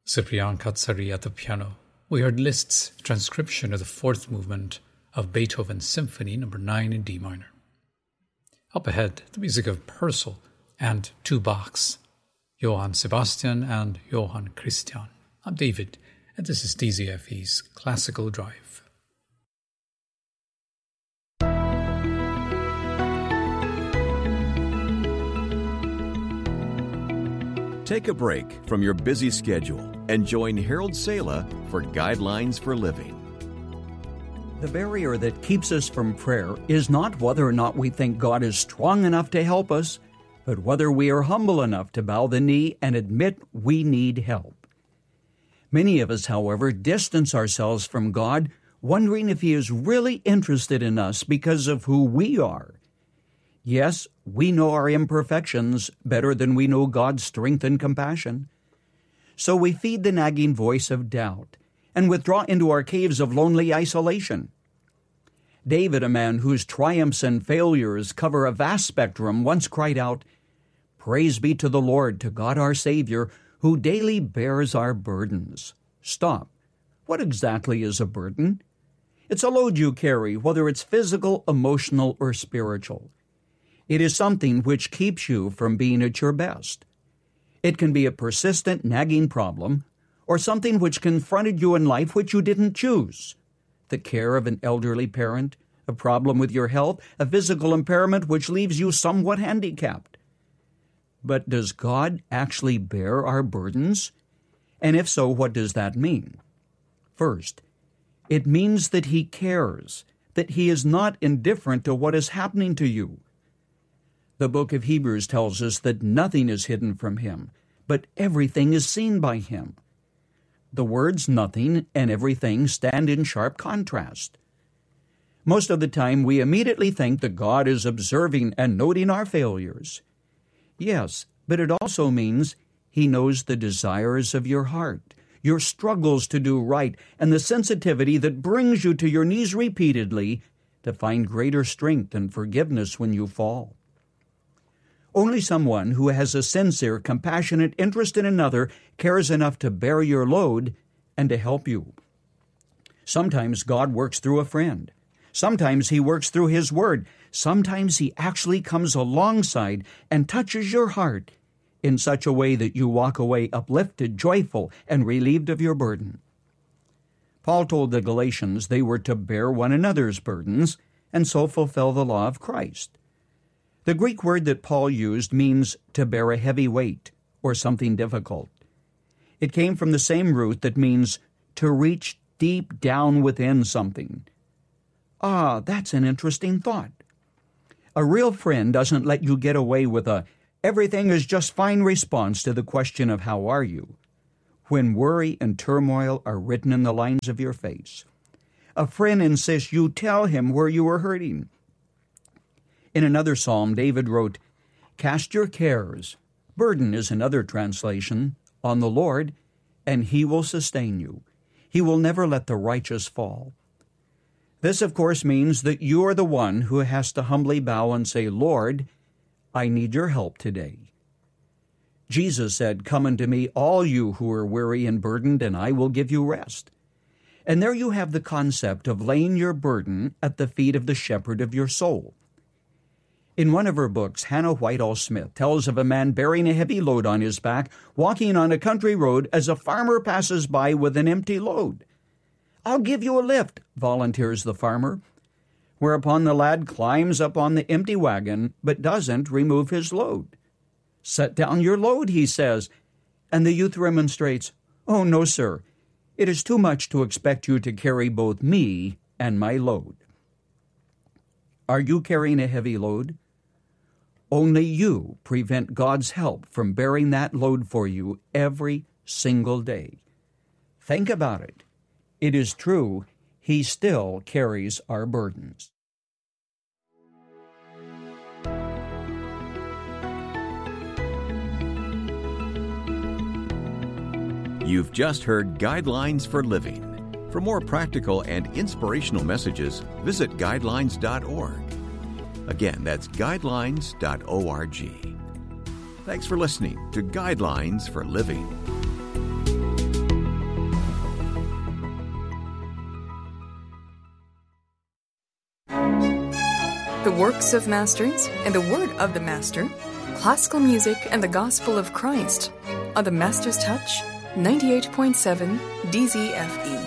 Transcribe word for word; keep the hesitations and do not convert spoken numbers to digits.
Cyprian Katsari at the piano. We heard Liszt's transcription of the fourth movement of Beethoven's Symphony number nine in D minor. Up ahead, the music of Purcell and two Bachs, Johann Sebastian and Johann Christian. I'm David, and this is D Z F E's Classical Drive. Take a break from your busy schedule and join Harold Sala for Guidelines for Living. The barrier that keeps us from prayer is not whether or not we think God is strong enough to help us, but whether we are humble enough to bow the knee and admit we need help. Many of us, however, distance ourselves from God, wondering if He is really interested in us because of who we are. Yes, we know our imperfections better than we know God's strength and compassion. So we feed the nagging voice of doubt and withdraw into our caves of lonely isolation. David, a man whose triumphs and failures cover a vast spectrum, once cried out, "Praise be to the Lord, to God our Savior, who daily bears our burdens." Stop. What exactly is a burden? It's a load you carry, whether it's physical, emotional, or spiritual. It is something which keeps you from being at your best. It can be a persistent, nagging problem, or something which confronted you in life which you didn't choose. The care of an elderly parent, a problem with your health, a physical impairment which leaves you somewhat handicapped. But does God actually bear our burdens? And if so, what does that mean? First, it means that He cares, that He is not indifferent to what is happening to you. The book of Hebrews tells us that nothing is hidden from Him, but everything is seen by Him. The words nothing and everything stand in sharp contrast. Most of the time, we immediately think that God is observing and noting our failures. Yes, but it also means He knows the desires of your heart, your struggles to do right, and the sensitivity that brings you to your knees repeatedly to find greater strength and forgiveness when you fall. Only someone who has a sincere, compassionate interest in another cares enough to bear your load and to help you. Sometimes God works through a friend. Sometimes He works through His Word. Sometimes He actually comes alongside and touches your heart in such a way that you walk away uplifted, joyful, and relieved of your burden. Paul told the Galatians they were to bear one another's burdens and so fulfill the law of Christ. The Greek word that Paul used means to bear a heavy weight or something difficult. It came from the same root that means to reach deep down within something. Ah, that's an interesting thought. A real friend doesn't let you get away with a everything is just fine response to the question of how are you, when worry and turmoil are written in the lines of your face. A friend insists you tell him where you are hurting. In another psalm, David wrote, "Cast your cares," burden is another translation, "on the Lord, and He will sustain you. He will never let the righteous fall." This, of course, means that you are the one who has to humbly bow and say, "Lord, I need your help today." Jesus said, "Come unto me, all you who are weary and burdened, and I will give you rest." And there you have the concept of laying your burden at the feet of the shepherd of your soul. In one of her books, Hannah Whitall Smith tells of a man bearing a heavy load on his back, walking on a country road as a farmer passes by with an empty load. "I'll give you a lift," volunteers the farmer, whereupon the lad climbs up on the empty wagon but doesn't remove his load. "Set down your load," he says, and the youth remonstrates, "Oh, no, sir. It is too much to expect you to carry both me and my load." Are you carrying a heavy load? Only you prevent God's help from bearing that load for you every single day. Think about it. It is true, He still carries our burdens. You've just heard Guidelines for Living. For more practical and inspirational messages, visit guidelines dot org. Again, that's guidelines dot org. Thanks for listening to Guidelines for Living. the works of masters and the word of the master, classical music and the gospel of Christ on the Master's Touch ninety-eight point seven D Z F E.